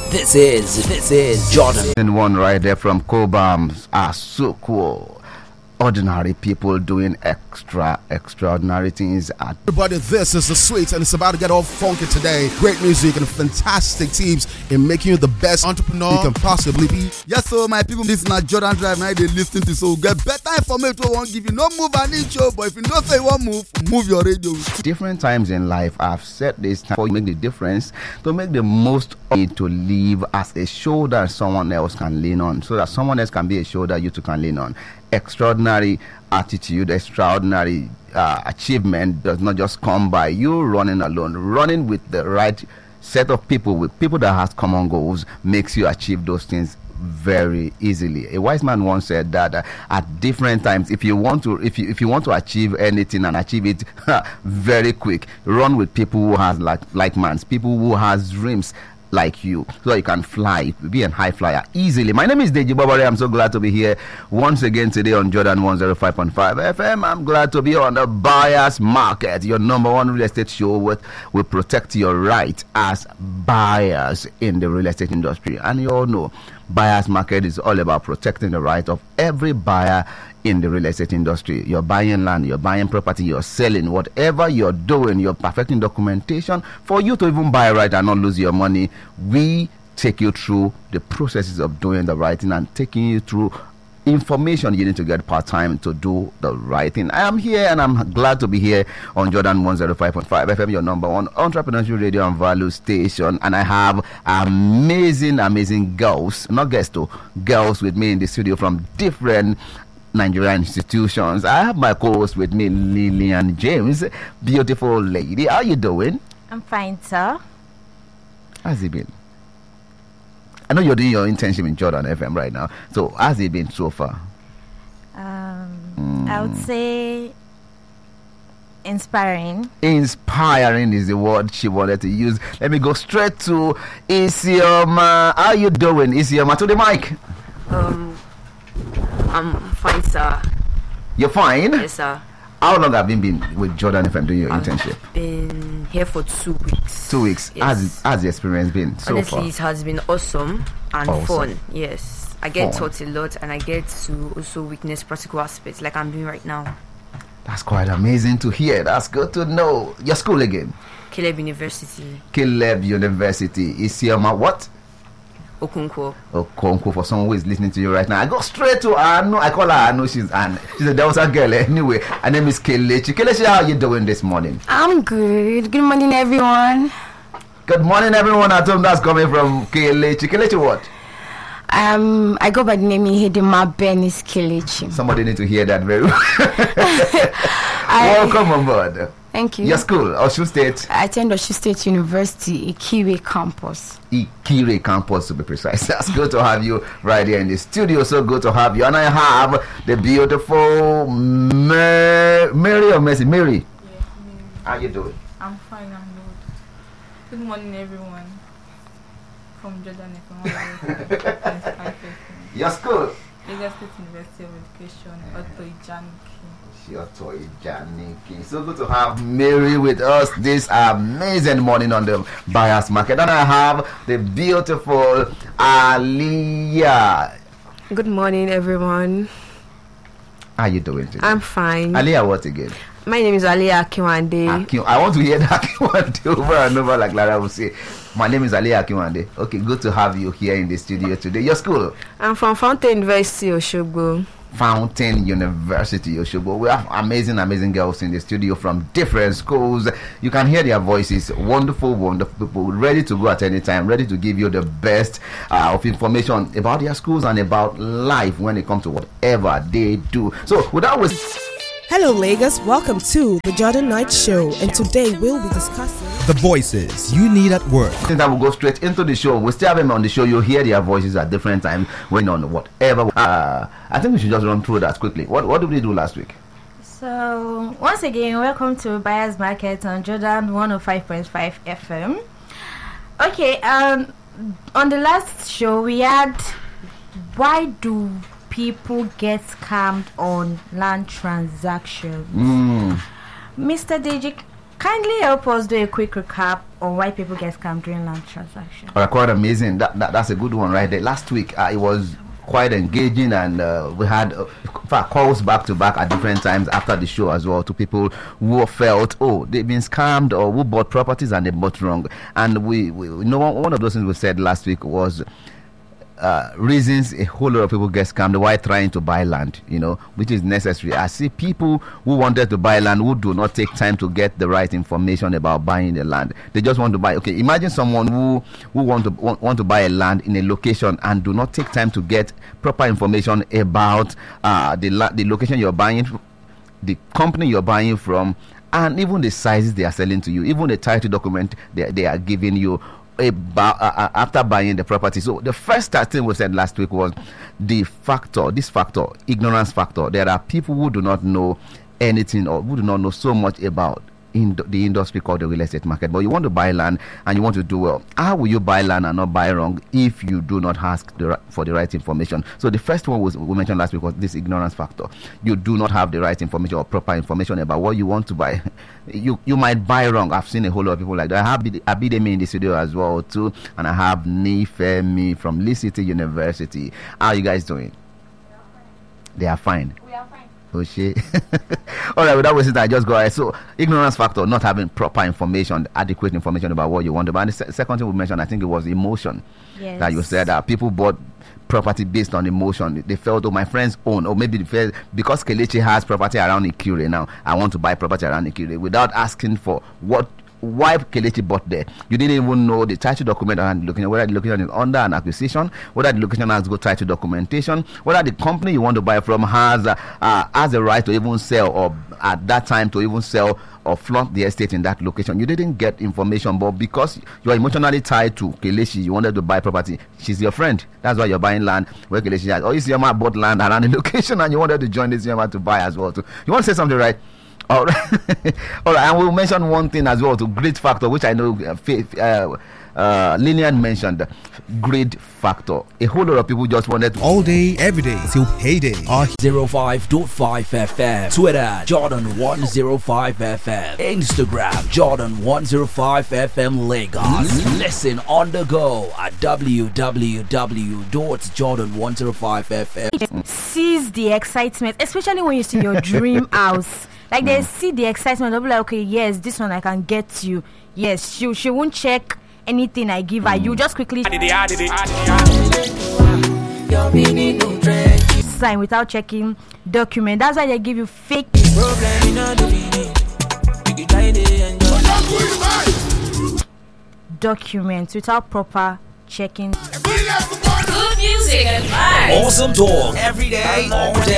This is Jordan. And one right there from Cobams are so cool. Ordinary people doing extraordinary things. Everybody, this is The Sweets, and it's about to get all funky today. Great music and fantastic teams in making you the best entrepreneur you can possibly be. Yes, so my people, this is not Jordan Drive. Now they listen to, so get better information. We won't give you no move an inch, but if you don't say one move your radio. Different times in life, I've said this time to make the difference, to make the most of it, to live as a shoulder someone else can lean on, so that someone else can be a shoulder you two can lean on. Extraordinary attitude, extraordinary achievement does not just come by you running alone. Running with the right set of people, with people that has common goals, makes you achieve those things very easily. A wise man once said that at different times, if you want to achieve anything and achieve it very quick, run with people who has like minds, people who has dreams like you, so that you can fly, be a high flyer easily. My name is Deji Babare. I'm so glad to be here once again today on Jordan 105.5 FM. I'm glad to be on the Buyers Market, your number one real estate show with will protect your right as buyers in the real estate industry. And you all know Buyers Market is all about protecting the right of every buyer in the real estate industry. You're buying land, you're buying property, you're selling, whatever you're doing, you're perfecting documentation for you to even buy right and not lose your money. We take you through the processes of doing the right thing and taking you through information you need to get part-time to do the right thing. I am here and I'm glad to be here on Jordan 105.5 FM, your number one entrepreneurial radio and value station. And I have amazing girls, not guests though, girls with me in the studio from different Nigerian institutions. I have my co-host with me, Lillian James, beautiful lady. How you doing? I'm fine, sir. How's it been? I know you're doing your internship in Jordan FM right now. So how's it been so far? I would say inspiring. Inspiring is the word she wanted to use. Let me go straight to Isioma. How you doing, Isioma? To the mic. I'm fine, sir. You're fine? Yes, sir. How long have you been with Jordan FM doing your internship? Been here for 2 weeks. 2 weeks. Yes. How's the experience been so Honestly, far? it has been awesome and fun. Yes. I get Fun. taught a lot and I get to also witness practical aspects like I'm doing right now. That's quite amazing to hear. That's good to know. Your school again? Caleb University. Caleb University. Isioma what? Okonkwo. For someone who is listening to you right now. I go straight to Anu. I call her Anu. She's a Delta girl anyway. Her name is Kelechi. Kelechi, how are you doing this morning? I'm good. Good morning, everyone. Good morning, everyone at home. That's coming from Kelechi. Kelechi what? I go by the name Ihedema Benis Kelechi. Somebody need to hear that very well. Welcome on board. Thank you. Your school, Osun State? I attend Osun State University, Ikire campus. Ikire campus to be precise. That's good to have you right here in the studio. So good to have you. And I have the beautiful Mary or Mercy. Mary. Yes, Mary. How you doing? I'm fine, I'm good. Good morning, everyone. From Jordan FM. Your school? Lagos State University of Education, Otto Ijaniki. So good to have Mary with us this amazing morning on the Buyers Market. And I have the beautiful Aliyah. Good morning, everyone. How you doing today? I'm fine. Aliyah, what again? My name is Aliyah Akinwande. I want to hear that Akinwande over and over, like Lara will say. My name is Aliyah Akinwande. Okay, good to have you here in the studio today. Your school? I'm from Fountain University, Oshogbo. Fountain University, Oshogbo. We have amazing girls in the studio from different schools. You can hear their voices. Wonderful people, ready to go at any time, ready to give you the best of information about their schools and about life when it comes to whatever they do. So, without Hello, Lagos. Welcome to the Jordan Knight Show, and today we'll be discussing the voices you need at work. Since I will go straight into the show, we still have them on the show. You'll hear their voices at different times when on whatever. I think we should just run through that quickly. What did we do last week? So, once again, welcome to Buyers Market on Jordan 105.5 FM. Okay, on the last show, we had why do people get scammed on land transactions? Mr. Deji, Kindly help us do a quick recap on why people get scammed during land transactions. All right, quite amazing. That's a good one right there. Last week, it was quite engaging, and we had calls back to back at different times after the show as well to people who felt they've been scammed or who bought properties and they bought wrong. And we know one of those things we said last week was reasons a whole lot of people get scammed while trying to buy land, which is necessary. I see people who wanted to buy land who do not take time to get the right information about buying the land. They just want to buy. Okay, imagine someone who want to buy a land in a location and do not take time to get proper information about the location you're buying, the company you're buying from, and even the sizes they are selling to you, even the title document they are giving you after buying the property. So the first thing we said last week was this factor, ignorance factor. There are people who do not know anything or who do not know so much about in the industry called the real estate market, but you want to buy land and you want to do well. How will you buy land and not buy wrong if you do not ask for the right information? So the first one we mentioned last week was this ignorance factor. You do not have the right information or proper information about what you want to buy. You might buy wrong. I've seen a whole lot of people like that. I have Abidemi in the studio as well too, and I have Nifemi from Lee City University. How are you guys doing? They are fine. We are fine. Oh shit. All right, without wasting time, just go ahead. So ignorance factor, not having proper information, adequate information about what you want to buy. And the second thing we mentioned, I think it was emotion. Yes. That you said that people bought property based on emotion. They felt, my friends own, or maybe they felt because Kelechi has property around Ikire now, I want to buy property around Ikire, without asking for why Kelechi bought there. You didn't even know the title document and the location, whether the location is under an acquisition, whether the location has good title documentation, whether the company you want to buy from has a right to even sell, or at that time to even sell or flaunt the estate in that location. You didn't get information, but because you are emotionally tied to Kelechi, you wanted to buy property. She's your friend. That's why you're buying land where Kelechi has. Or Isioma bought land around the location and you wanted to join Isioma to buy as well too. You want to say something, right? All right. All right, and we'll mention one thing as well, to greed factor, which I know Lillian mentioned. Greed factor. A whole lot of people just wanted to all day, every day till payday. 05.5 FM. Twitter Jordan 105 FM. Instagram Jordan 105 FM Lagos. Listen on the go at www.jordan105fm. Seize the excitement, especially when you see your dream house. Like they see the excitement, they'll be like, okay, yes, this one I can get you. Yes, she won't check anything I give her. You just quickly sign without checking document. That's why they give you fake documents without proper checking. Good music and vibes. Awesome talk every day, all day.